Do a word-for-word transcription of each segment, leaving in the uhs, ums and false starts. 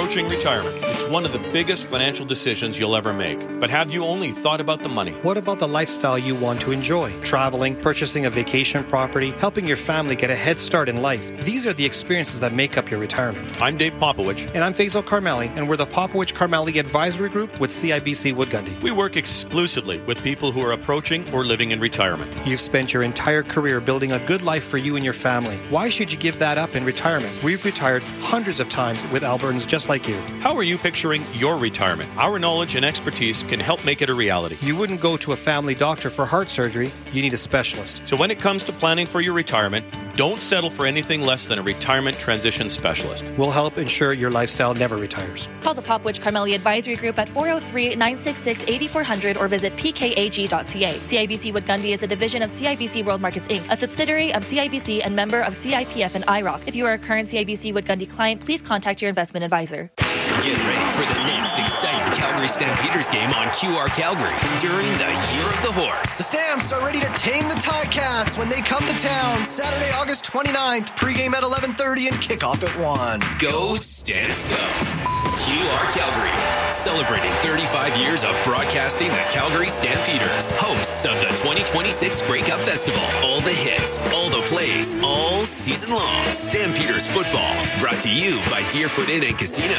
approaching retirement. It's one of the biggest financial decisions you'll ever make. But have you only thought about the money? What about the lifestyle you want to enjoy? Traveling, purchasing a vacation property, helping your family get a head start in life. These are the experiences that make up your retirement. I'm Dave Popowich. And I'm Faisal Karmali, and we're the Popowich Karmali Advisory Group with C I B C Wood Gundy. We work exclusively with people who are approaching or living in retirement. You've spent your entire career building a good life for you and your family. Why should you give that up in retirement? We've retired hundreds of times with Albertans just like you. How are you picturing your retirement? Our knowledge and expertise can help make it a reality. You wouldn't go to a family doctor for heart surgery. You need a specialist. So when it comes to planning for your retirement, don't settle for anything less than a retirement transition specialist. We'll help ensure your lifestyle never retires. Call the Popowich Karmali Advisory Group at four oh three, nine six six, eight four zero zero or visit p k a g dot c a. C I B C Wood Gundy is a division of C I B C World Markets Incorporated, a subsidiary of C I B C and member of C I P F and I R O C. If you are a current C I B C Wood Gundy client, please contact your investment advisor. Get ready for the next exciting Calgary Stampeders game on Q R Calgary during the Year of the Horse. The Stamps are ready to tame the Ticats when they come to town Saturday, August twenty-ninth. Pregame at eleven thirty and kickoff at one. Go Stamps go. Q R Calgary, celebrating thirty-five years of broadcasting the Calgary Stampeders, hosts of the twenty twenty-six Grey Cup Festival. All the hits, all the plays, all season long. Stampeders football, brought to you by Deerfoot Inn and Casino.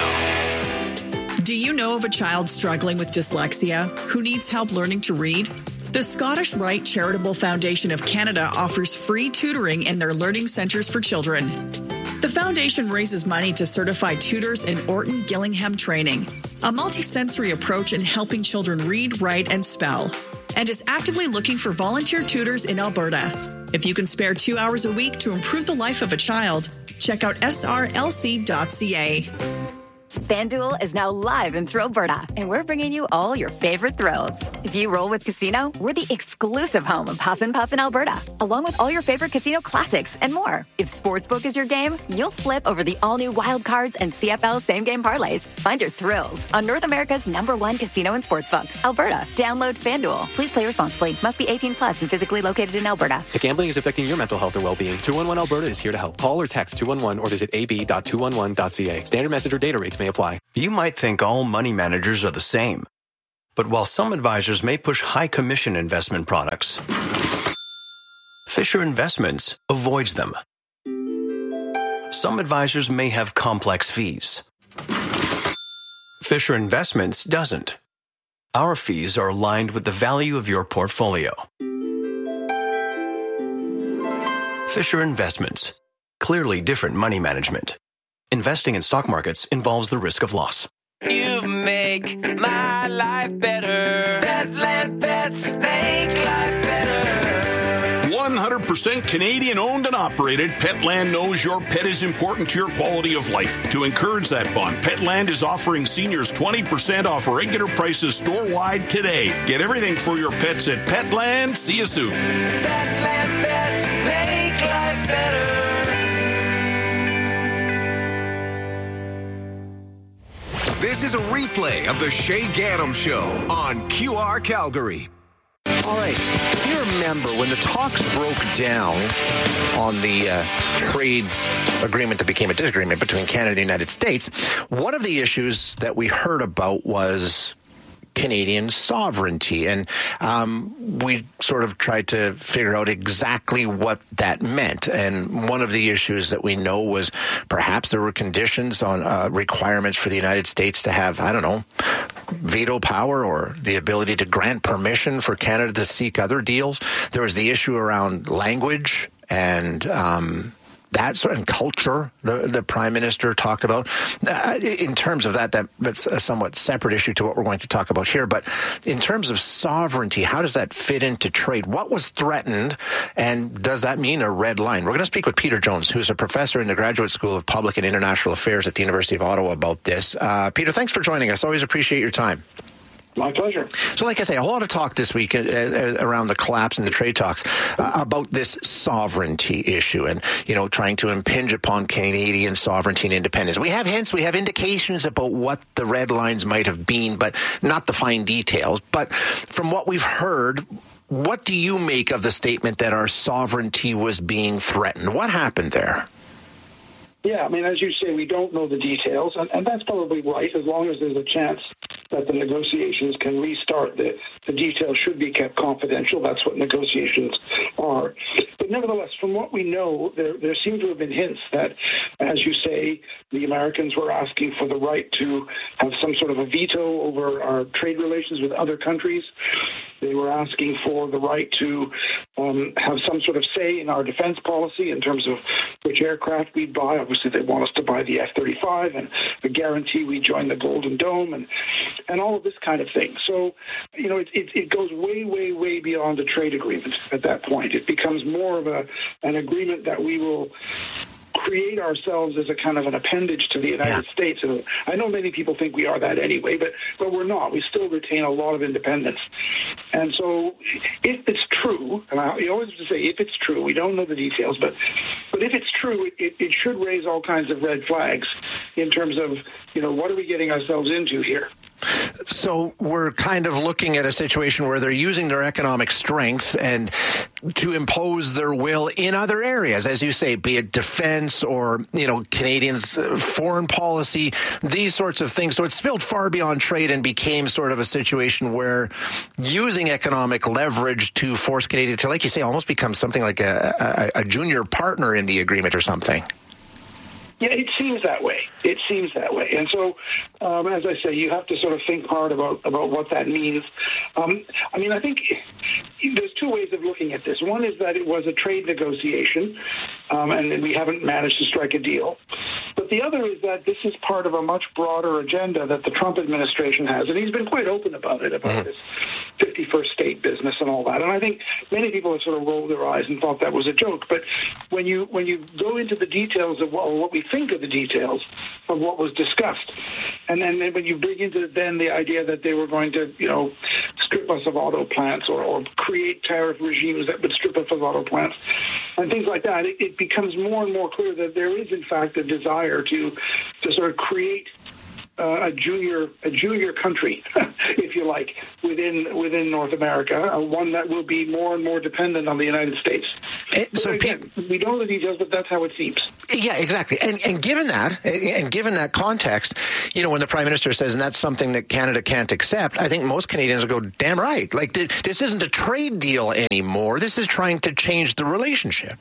Do you know of a child struggling with dyslexia who needs help learning to read? The Scottish Rite Charitable Foundation of Canada offers free tutoring in their learning centres for children. The foundation raises money to certified tutors in Orton Gillingham training, a multisensory approach in helping children read, write, and spell, and is actively looking for volunteer tutors in Alberta. If you can spare two hours a week to improve the life of a child, check out s r l c dot c a. FanDuel is now live in Thrillberta, and we're bringing you all your favorite thrills. If you roll with Casino, we're the exclusive home of Huff and Puff in Alberta, along with all your favorite casino classics and more. If Sportsbook is your game, you'll flip over the all-new Wild Cards and C F L same-game parlays. Find your thrills on North America's number one casino and sportsbook, Alberta. Download FanDuel. Please play responsibly. Must be eighteen plus and physically located in Alberta. If gambling is affecting your mental health or well-being, two one one Alberta is here to help. Call or text two one one or visit a b dot two one one dot c a. Standard message or data rates may apply. You might think all money managers are the same. But while some advisors may push high commission investment products, Fisher Investments avoids them. Some advisors may have complex fees. Fisher Investments doesn't. Our fees are aligned with the value of your portfolio. Fisher Investments. Clearly different money management. Investing in stock markets involves the risk of loss. You make my life better. Petland Pets make life better. one hundred percent Canadian owned and operated, Petland knows your pet is important to your quality of life. To encourage that bond, Petland is offering seniors twenty percent off regular prices store-wide today. Get everything for your pets at Petland. See you soon. Petland Pets make life better. This is a replay of the Shay Gaddam Show on Q R Calgary. All right. If you remember when the talks broke down on the uh, trade agreement that became a disagreement between Canada and the United States, one of the issues that we heard about was Canadian sovereignty. And um, we sort of tried to figure out exactly what that meant. And one of the issues that we know was perhaps there were conditions on uh, requirements for the United States to have, I don't know, veto power or the ability to grant permission for Canada to seek other deals. There was the issue around language and um that sort of culture the, the Prime Minister talked about. Uh, in terms of that, that, that's a somewhat separate issue to what we're going to talk about here. But in terms of sovereignty, how does that fit into trade? What was threatened, and does that mean a red line? We're going to speak with Peter Jones, who's a professor in the Graduate School of Public and International Affairs at the University of Ottawa about this. Uh, Peter, thanks for joining us. Always appreciate your time. My pleasure. So like I say, a whole lot of talk this week uh, uh, around the collapse in the trade talks uh, about this sovereignty issue and, you know, trying to impinge upon Canadian sovereignty and independence. We have hints, we have indications about what the red lines might have been, but not the fine details. But from what we've heard, what do you make of the statement that our sovereignty was being threatened? What happened there? Yeah, I mean, as you say, we don't know the details, and, and that's probably right. As long as there's a chance that the negotiations can restart, the, the details should be kept confidential. That's what negotiations are. But nevertheless, from what we know, there, there seem to have been hints that, as you say, the Americans were asking for the right to have some sort of a veto over our trade relations with other countries. They were asking for the right to um, have some sort of say in our defense policy in terms of which aircraft we buy. Obviously, they want us to buy the F thirty-five and a guarantee we join the Golden Dome and and all of this kind of thing. So, you know, it, it, it goes way, way, way beyond a trade agreement at that point. It becomes more of a an agreement that we will create ourselves as a kind of an appendage to the United yeah. States. And I know many people think we are that anyway, but, but we're not. We still retain a lot of independence. And so if it's true, and I you always have to say if it's true, we don't know the details, but but if it's true, it, it should raise all kinds of red flags in terms of, you know, what are we getting ourselves into here? So we're kind of looking at a situation where they're using their economic strength and to impose their will in other areas, as you say, be it defense or, you know, Canadians' foreign policy, these sorts of things. So it spilled far beyond trade and became sort of a situation where using economic leverage to force Canada to, like you say, almost become something like a, a, a junior partner in the agreement or something. Yeah, it seems that way. It seems that way. And so, um, as I say, you have to sort of think hard about, about what that means. Um, I mean, I think there's two ways of looking at this. One is that it was a trade negotiation, um, and we haven't managed to strike a deal. But the other is that this is part of a much broader agenda that the Trump administration has, and he's been quite open about it, about this fifty-first state business and all that. And I think many people have sort of rolled their eyes and thought that was a joke. But when you when you go into the details of what, or what we think of the details of what was discussed, and then when you bring into then the idea that they were going to, you know, strip us of auto plants or, or create tariff regimes that would strip us of auto plants and things like that, it, it becomes more and more clear that there is, in fact, a desire to to sort of create Uh, a junior, a junior country, if you like, within within North America, uh, one that will be more and more dependent on the United States. It, so again, Pete, we don't know the details, but that's how it seems. Yeah, exactly. And and given that, and given that context, you know, when the Prime Minister says, and that's something that Canada can't accept, I think most Canadians will go, damn right. Like, this isn't a trade deal anymore. This is trying to change the relationship.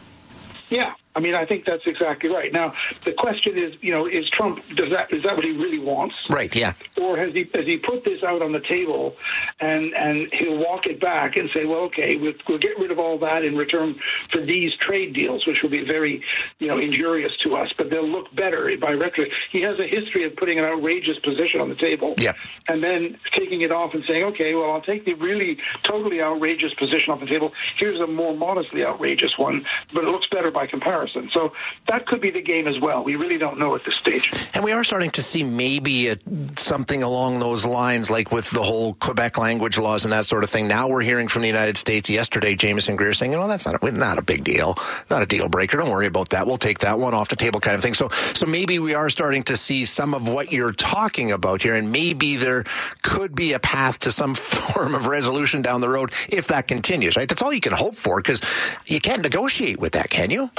Yeah. I mean, I think that's exactly right. Now, the question is, you know, is Trump, does that is that what he really wants? Right, yeah. Or has he has he put this out on the table and, and he'll walk it back and say, well, okay, we'll, we'll get rid of all that in return for these trade deals, which will be very, you know, injurious to us, but they'll look better by retro. He has a history of putting an outrageous position on the table yeah. and then taking it off and saying, okay, well, I'll take the really totally outrageous position off the table. Here's a more modestly outrageous one, but it looks better by comparison. So that could be the game as well. We really don't know at this stage. And we are starting to see maybe a, something along those lines, like with the whole Quebec language laws and that sort of thing. Now we're hearing from the United States yesterday, Jameson Greer saying, you know, that's not a, not a big deal, not a deal breaker. Don't worry about that. We'll take that one off the table kind of thing. So, so maybe we are starting to see some of what you're talking about here, and maybe there could be a path to some form of resolution down the road if that continues, right? That's all you can hope for, because you can't negotiate with that, can you?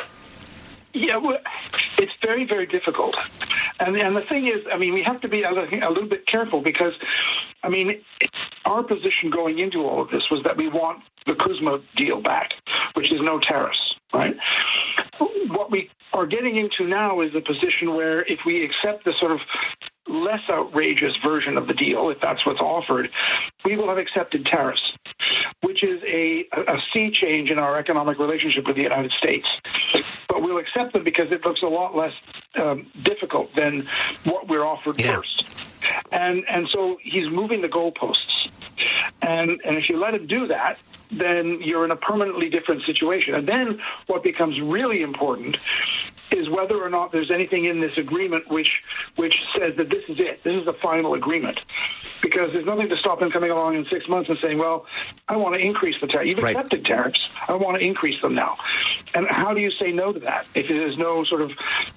Yeah, well, it's very, very difficult. And, and the thing is, I mean, we have to be a little, a little bit careful because, I mean, our position going into all of this was that we want the CUSMA deal back, which is no tariffs, right? What we are getting into now is a position where if we accept the sort of less outrageous version of the deal, if that's what's offered, we will have accepted tariffs, which is a, a sea change in our economic relationship with the United States. But we'll accept them because it looks a lot less um, difficult than what we're offered yeah. first. And and so he's moving the goalposts. And and if you let him do that, then you're in a permanently different situation. And then what becomes really important is whether or not there's anything in this agreement which which says that this is it, this is the final agreement. Because there's nothing to stop him coming along in six months and saying, well, I want to increase the tariff. You've right. accepted tariffs. I want to increase them now. And how do you say no to that if there's no sort of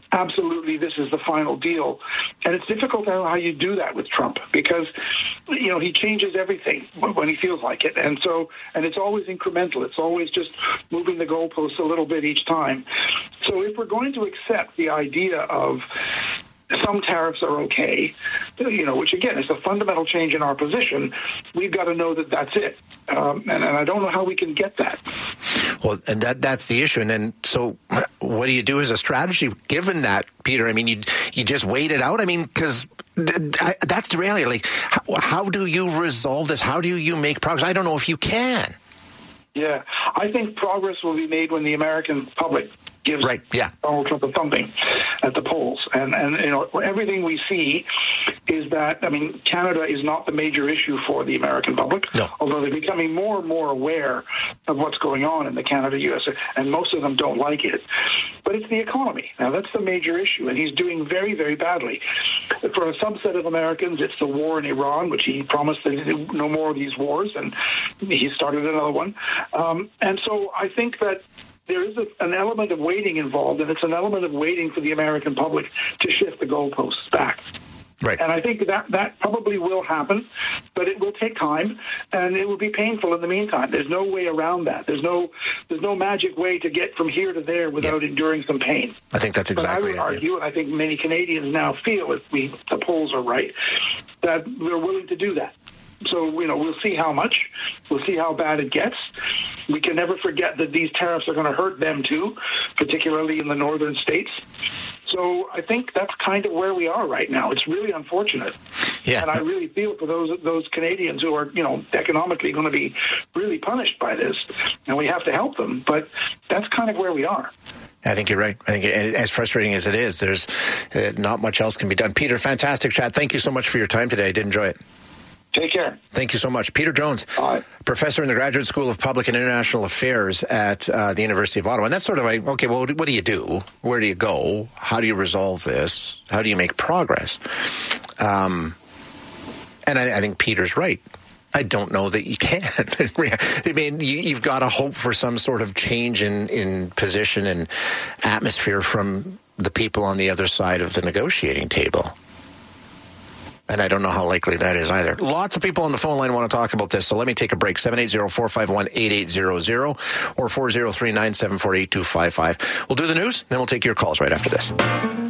absolutely this is the final deal. And it's difficult to know how you do that with Trump because, you know, he changes everything when he feels like it. And so, and it's always incremental. It's always just moving the goalposts a little bit each time. So if we're going to accept the idea of some tariffs are okay, you know, which again is a fundamental change in our position, we've got to know that that's it. Um, and, and I don't know how we can get that. Well, and that that's the issue. And then, so what do you do as a strategy given that, Peter? I mean, you you just wait it out? I mean, because that's the reality. Like, how, how do you resolve this? How do you make progress? I don't know if you can. Yeah, I think progress will be made when the American public gives right, yeah. Donald Trump a thumping at the polls. And, and, you know, everything we see is that, I mean, Canada is not the major issue for the American public, no. although they're becoming more and more aware of what's going on in the Canada-U S, and most of them don't like it. But it's the economy. Now, that's the major issue, and he's doing very, very badly. For a subset of Americans, it's the war in Iran, which he promised that no more of these wars, and he started another one. Um, and so I think that there is a, an element of waiting involved, and it's an element of waiting for the American public to shift the goalposts back. Right. And I think that that probably will happen, but it will take time, and it will be painful in the meantime. There's no way around that. There's no there's no magic way to get from here to there without yeah. enduring some pain. I think that's exactly But I would it, argue, yeah. and I think many Canadians now feel, if we, the polls are right, that we're willing to do that. So, you know, we'll see how much. We'll see how bad it gets. We can never forget that these tariffs are going to hurt them, too, particularly in the northern states. So I think that's kind of where we are right now. It's really unfortunate. Yeah. And I really feel for those those Canadians who are, you know, economically going to be really punished by this. And we have to help them. But that's kind of where we are. I think you're right. I think as frustrating as it is, there's uh, not much else can be done. Peter, fantastic chat. Thank you so much for your time today. I did enjoy it. Take care. Thank you so much. Peter Jones, Bye. Professor in the Graduate School of Public and International Affairs at uh, the University of Ottawa. And that's sort of like, okay, well, what do you do? Where do you go? How do you resolve this? How do you make progress? Um, and I, I think Peter's right. I don't know that you can. I mean, you, you've got to hope for some sort of change in, in position and atmosphere from the people on the other side of the negotiating table. And I don't know how likely that is either. Lots of people on the phone line want to talk about this, so let me take a break. seven eight zero, four five one, eight eight zero zero or four zero three, nine seven four, eight two five five. We'll do the news, then we'll take your calls right after this.